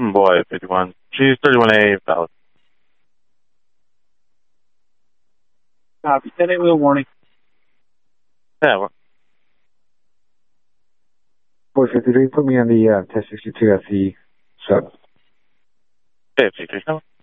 boy, 51. She's 31A, valid. Copy. 10-8 wheel warning. Yeah, well, 453, put me on the test 62 FE sub. okay, 53,